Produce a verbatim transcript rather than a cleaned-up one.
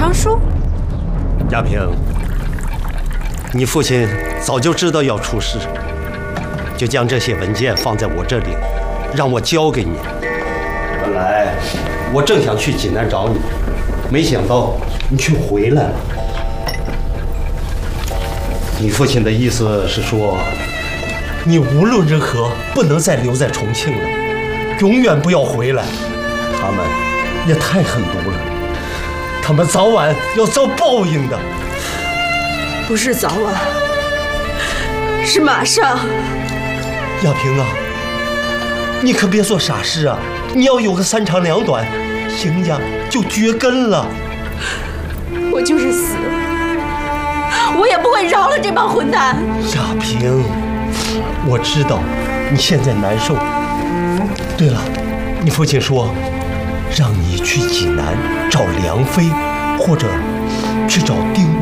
章书？ 亚平，你父亲早就知道要出事，就将这些文件放在我这里，让我交给你。本来我正想去济南找你，没想到你却回来了。你父亲的意思是说，你无论如何不能再留在重庆了，永远不要回来。他们也太狠毒了，他们早晚要遭报应的。 不是早晚，是马上。 亚平啊，你可别做傻事啊！你要有个三长两短，邢家就绝根了。 我就是死，我也不会饶了这帮混蛋。 亚平，我知道你现在难受。对了，你父亲说，让你去济南找梁飞，或者去找丁。